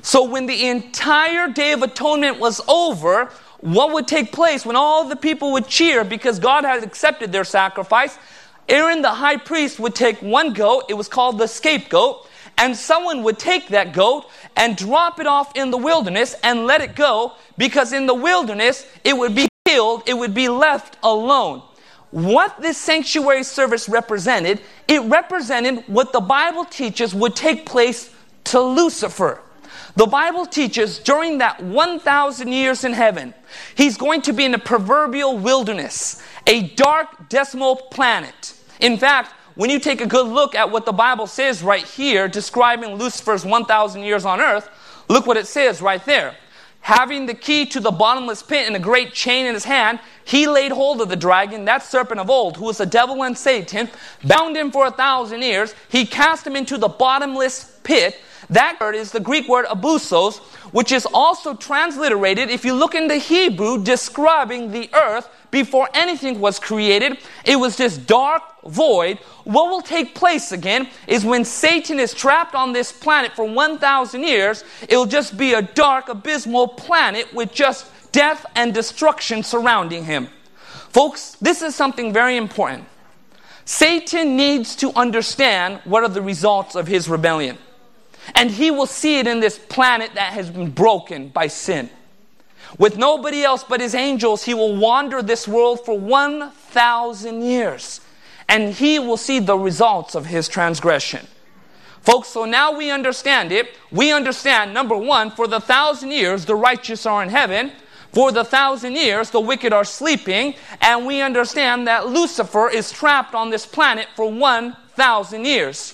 So when the entire Day of Atonement was over, what would take place when all the people would cheer because God had accepted their sacrifice? Aaron the high priest would take one goat, it was called the scapegoat, and someone would take that goat and drop it off in the wilderness and let it go, because in the wilderness it would be killed, it would be left alone. What this sanctuary service represented, it represented what the Bible teaches would take place to Lucifer. The Bible teaches during that 1,000 years in heaven, he's going to be in a proverbial wilderness, a dark decimal planet. In fact, when you take a good look at what the Bible says right here, describing Lucifer's 1,000 years on earth, look what it says right there. Having the key to the bottomless pit and a great chain in his hand, he laid hold of the dragon, that serpent of old, who was the devil and Satan, bound him for 1,000 years. He cast him into the bottomless pit. That word is the Greek word abusos, which is also transliterated, if you look in the Hebrew, describing the earth before anything was created. It was this dark void. What will take place again is when Satan is trapped on this planet for 1,000 years, it'll just be a dark, abysmal planet with just death and destruction surrounding him. Folks, this is something very important. Satan needs to understand what are the results of his rebellion. And he will see it in this planet that has been broken by sin. With nobody else but his angels, he will wander this world for 1,000 years. And he will see the results of his transgression. Folks, so now we understand it. We understand, number one, for the 1,000 years, the righteous are in heaven. For the 1,000 years, the wicked are sleeping. And we understand that Lucifer is trapped on this planet for 1,000 years.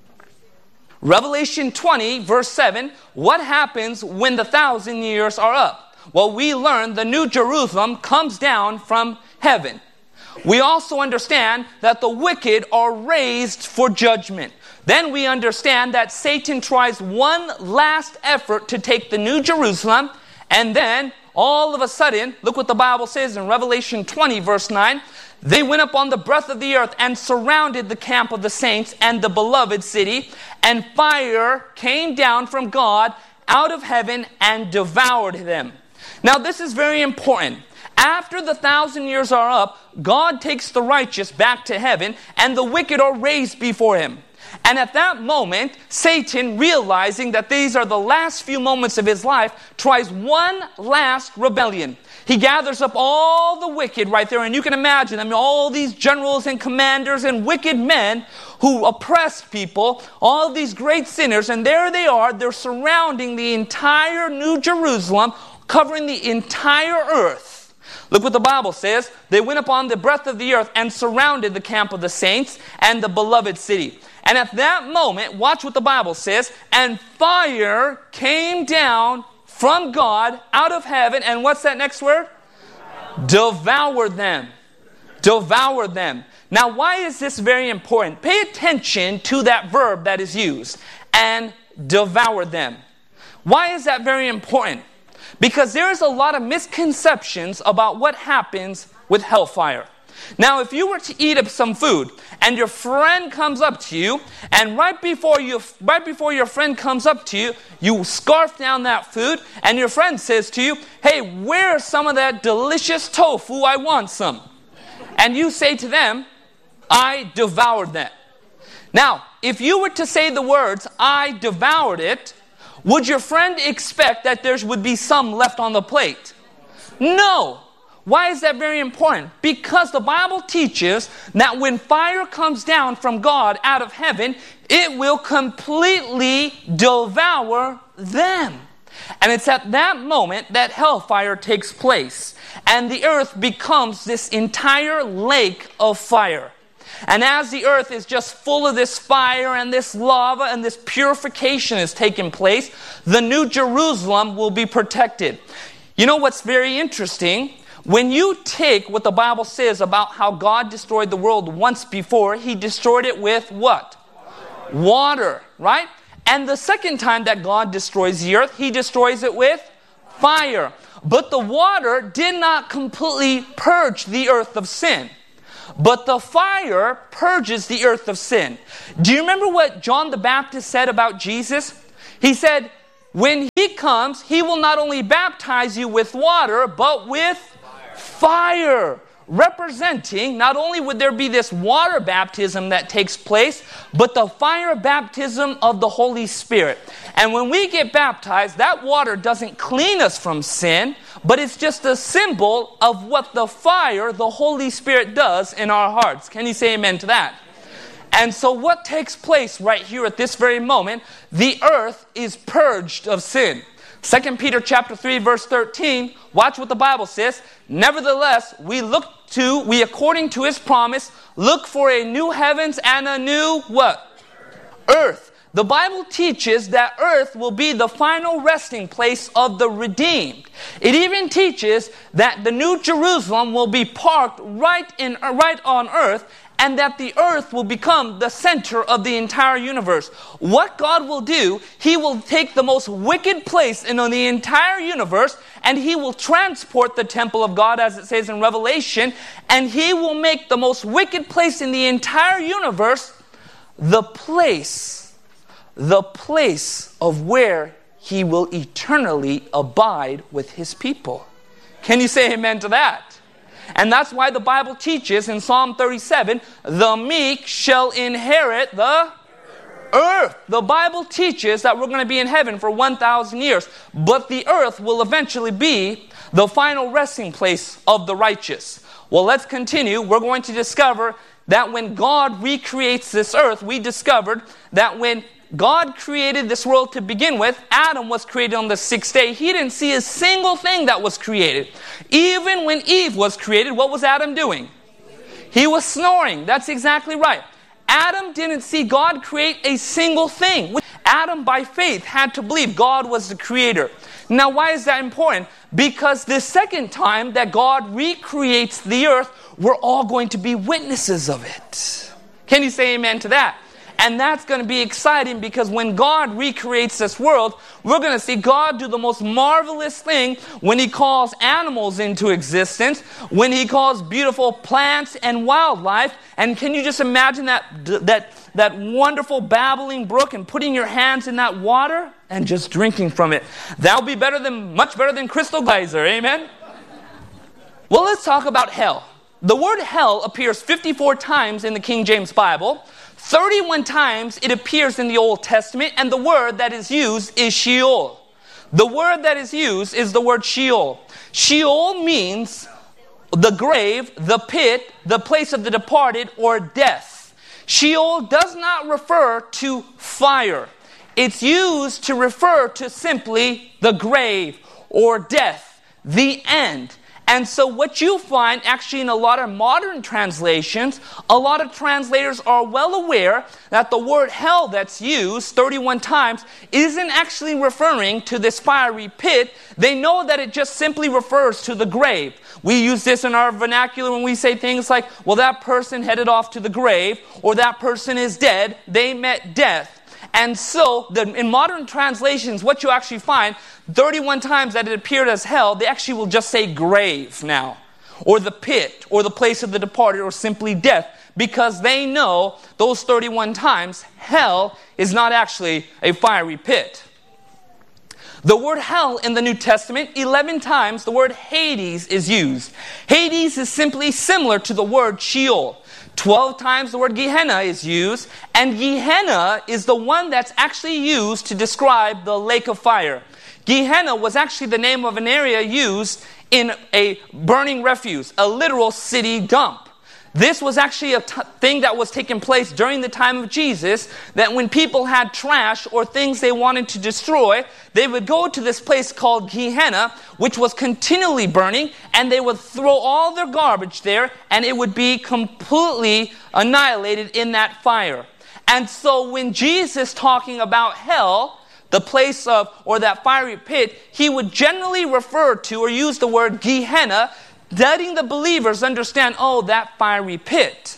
Revelation 20, verse 7, what happens when the 1,000 years are up? Well, we learn the New Jerusalem comes down from heaven. We also understand that the wicked are raised for judgment. Then we understand that Satan tries one last effort to take the New Jerusalem, and then all of a sudden, look what the Bible says in Revelation 20, verse 9, they went up on the breadth of the earth and surrounded the camp of the saints and the beloved city, and fire came down from God out of heaven and devoured them. Now this is very important. After the 1,000 years are up, God takes the righteous back to heaven, and the wicked are raised before him. And at that moment, Satan, realizing that these are the last few moments of his life, tries one last rebellion. He gathers up all the wicked right there, and you can imagine, all these generals and commanders and wicked men who oppressed people, all these great sinners, and there they are, they're surrounding the entire New Jerusalem, covering the entire earth. Look what the Bible says. They went upon the breadth of the earth and surrounded the camp of the saints and the beloved city. And at that moment, watch what the Bible says, and fire came down from God out of heaven, and what's that next word? Devoured them. Devoured them. Now, why is this very important? Pay attention to that verb that is used, and devoured them. Why is that very important? Because there is a lot of misconceptions about what happens with hellfire. Now, if you were to eat up some food and your friend comes up to you, and right before your friend comes up to you, you scarf down that food, and your friend says to you, "Hey, where's some of that delicious tofu? I want some." And you say to them, "I devoured that." Now, if you were to say the words, "I devoured it," would your friend expect that there would be some left on the plate? No. Why is that very important? Because the Bible teaches that when fire comes down from God out of heaven, it will completely devour them. And it's at that moment that hellfire takes place, and the earth becomes this entire lake of fire. And as the earth is just full of this fire and this lava and this purification is taking place, the New Jerusalem will be protected. You know what's very interesting? When you take what the Bible says about how God destroyed the world once before, he destroyed it with what? Water, right? And the second time that God destroys the earth, he destroys it with fire. But the water did not completely purge the earth of sin. But the fire purges the earth of sin. Do you remember what John the Baptist said about Jesus? He said, when He comes, he will not only baptize you with water, but with fire. Representing, not only would there be this water baptism that takes place, but the fire baptism of the Holy Spirit. And when we get baptized, that water doesn't clean us from sin, but it's just a symbol of what the fire, the Holy Spirit, does in our hearts. Can you say amen to that? And so what takes place right here at this very moment, the earth is purged of sin. 2 Peter chapter 3, verse 13, watch what the Bible says. Nevertheless, we according to his promise, look for a new heavens and a new what? Earth. The Bible teaches that earth will be the final resting place of the redeemed. It even teaches that the new Jerusalem will be parked right on earth, and that the earth will become the center of the entire universe. What God will do, he will take the most wicked place in the entire universe, and he will transport the temple of God, as it says in Revelation, and he will make the most wicked place in the entire universe the place of where he will eternally abide with his people. Can you say amen to that? And that's why the Bible teaches in Psalm 37, the meek shall inherit the earth. The Bible teaches that we're going to be in heaven for 1,000 years, but the earth will eventually be the final resting place of the righteous. Well, let's continue. We're going to discover that when God recreates this earth, we discovered that when God created this world to begin with, Adam was created on the sixth day. He didn't see a single thing that was created. Even when Eve was created, what was Adam doing? He was snoring. That's exactly right. Adam didn't see God create a single thing. Adam, by faith, had to believe God was the creator. Now, why is that important? Because the second time that God recreates the earth, we're all going to be witnesses of it. Can you say amen to that? And that's going to be exciting, because when God recreates this world, we're going to see God do the most marvelous thing when he calls animals into existence, when he calls beautiful plants and wildlife. And can you just imagine that wonderful babbling brook and putting your hands in that water and just drinking from it? That'll be much better than Crystal Geyser. Amen? Well, let's talk about hell. The word hell appears 54 times in the King James Bible. 31 times it appears in the Old Testament, and the word that is used is Sheol. The word that is used is the word Sheol. Sheol means the grave, the pit, the place of the departed, or death. Sheol does not refer to fire. It's used to refer to simply the grave or death, the end. And so what you find actually in a lot of modern translations, a lot of translators are well aware that the word hell that's used 31 times isn't actually referring to this fiery pit. They know that it just simply refers to the grave. We use this in our vernacular when we say things like, well, that person headed off to the grave, or that person is dead, they met death. And so, in modern translations, what you actually find, 31 times that it appeared as hell, they actually will just say grave now, or the pit, or the place of the departed, or simply death, because they know those 31 times, hell is not actually a fiery pit. The word hell in the New Testament, 11 times the word Hades is used. Hades is simply similar to the word Sheol. 12 times the word Gehenna is used, and Gehenna is the one that's actually used to describe the lake of fire. Gehenna was actually the name of an area used in a burning refuse, a literal city dump. This was actually a thing that was taking place during the time of Jesus, that when people had trash or things they wanted to destroy, they would go to this place called Gehenna, which was continually burning, and they would throw all their garbage there, and it would be completely annihilated in that fire. And so when Jesus talking about hell, the place of, or that fiery pit, he would generally refer to or use the word Gehenna, letting the believers understand, oh, that fiery pit.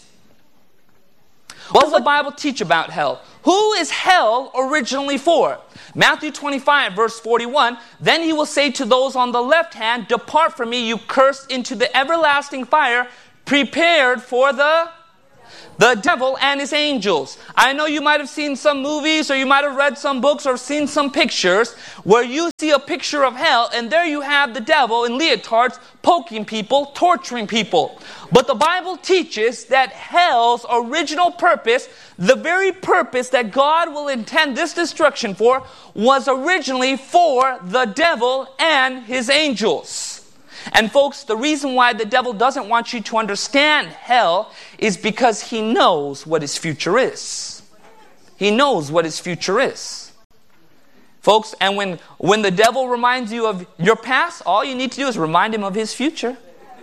What does the Bible teach about hell? Who is hell originally for? Matthew 25, verse 41, then he will say to those on the left hand, depart from me, you cursed, into the everlasting fire, prepared for the The devil and his angels. I know you might have seen some movies, or you might have read some books, or seen some pictures where you see a picture of hell, and there you have the devil in leotards poking people, torturing people. But the Bible teaches that hell's original purpose, the very purpose that God will intend this destruction for, was originally for the devil and his angels. And folks, the reason why the devil doesn't want you to understand hell is because he knows what his future is. He knows what his future is. Folks, and when the devil reminds you of your past, all you need to do is remind him of his future.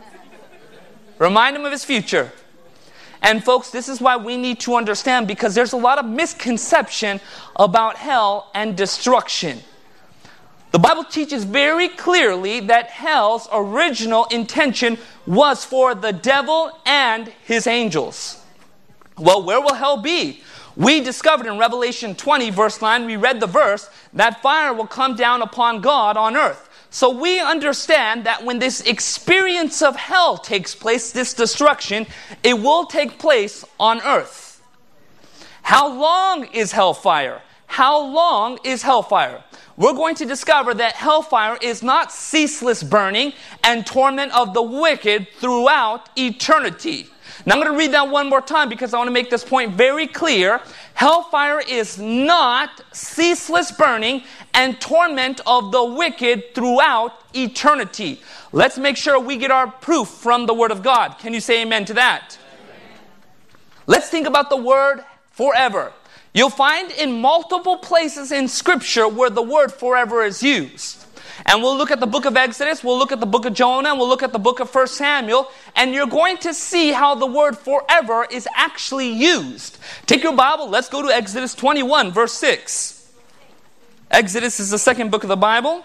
Remind him of his future. And folks, this is why we need to understand, because there's a lot of misconception about hell and destruction. The Bible teaches very clearly that hell's original intention was for the devil and his angels. Well, where will hell be? We discovered in Revelation 20, verse 9, we read the verse, that fire will come down upon God on earth. So we understand that when this experience of hell takes place, this destruction, it will take place on earth. How long is hellfire? How long is hellfire? We're going to discover that hellfire is not ceaseless burning and torment of the wicked throughout eternity. Now I'm going to read that one more time because I want to make this point very clear. Hellfire is not ceaseless burning and torment of the wicked throughout eternity. Let's make sure we get our proof from the Word of God. Can you say amen to that? Amen. Let's think about the word forever. You'll find in multiple places in Scripture where the word forever is used. And we'll look at the book of Exodus, we'll look at the book of Jonah, and we'll look at the book of 1 Samuel, and you're going to see how the word forever is actually used. Take your Bible, let's go to Exodus 21, verse 6. Exodus is the second book of the Bible.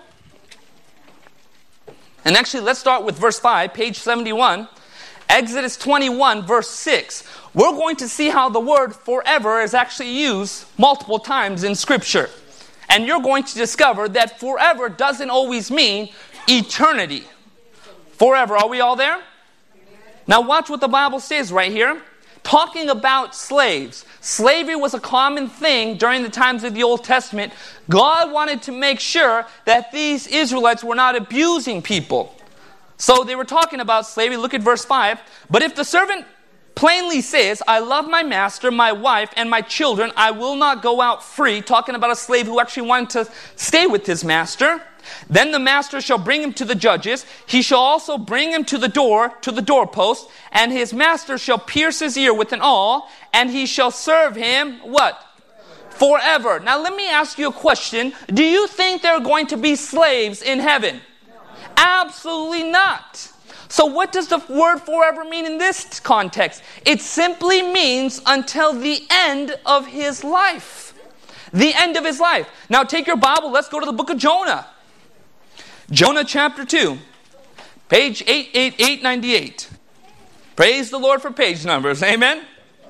And actually, let's start with verse 5, page 71. Exodus 21, verse 6. We're going to see how the word forever is actually used multiple times in Scripture. And you're going to discover that forever doesn't always mean eternity. Forever, are we all there? Now watch what the Bible says right here. Talking about slaves. Slavery was a common thing during the times of the Old Testament. God wanted to make sure that these Israelites were not abusing people. So they were talking about slavery. Look at verse 5. But if the servant plainly says, I love my master, my wife, and my children, I will not go out free, talking about a slave who actually wanted to stay with his master, then the master shall bring him to the judges. He shall also bring him to the doorpost, and his master shall pierce his ear with an awl, and he shall serve him, what? Forever. Now let me ask you a question. Do you think there are going to be slaves in heaven? Absolutely not. So what does the word forever mean in this context? It simply means until the end of his life. The end of his life. Now take your Bible, let's go to the book of Jonah. Jonah chapter 2, page 898. Praise the Lord for page numbers, amen?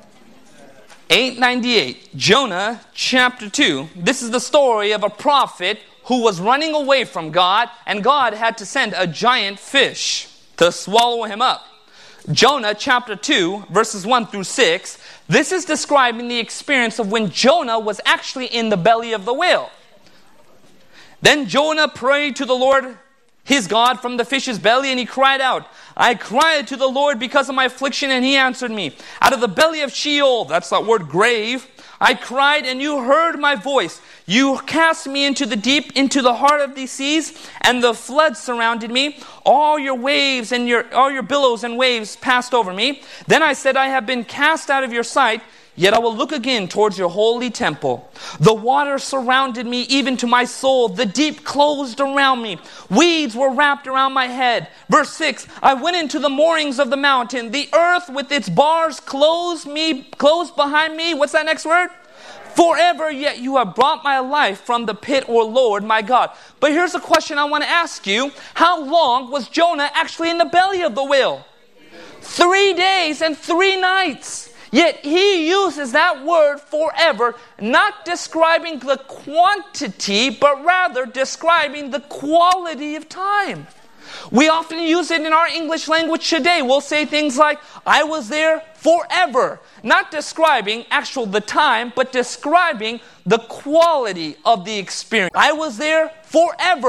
898. Jonah chapter 2. This is the story of a prophet who was running away from God, and God had to send a giant fish to swallow him up. Jonah chapter 2, verses 1 through 6. This is describing the experience of when Jonah was actually in the belly of the whale. Then Jonah prayed to the Lord his God from the fish's belly, and he cried out, I cried to the Lord because of my affliction, and he answered me. Out of the belly of Sheol, that's that word grave, I cried, and you heard my voice. You cast me into the deep, into the heart of these seas, and the flood surrounded me. All your waves and all your billows and waves passed over me. Then I said, I have been cast out of your sight, yet I will look again towards your holy temple. The water surrounded me even to my soul. The deep closed around me. Weeds were wrapped around my head. Verse 6, I went into the moorings of the mountain. The earth with its bars closed behind me. What's that next word? Forever, yet you have brought my life from the pit, O Lord, my God. But here's a question I want to ask you. How long was Jonah actually in the belly of the whale? 3 days and 3 nights. Yet he uses that word forever, not describing the quantity, but rather describing the quality of time. We often use it in our English language today. We'll say things like, I was there forever. Not describing the time, but describing the quality of the experience. I was there forever.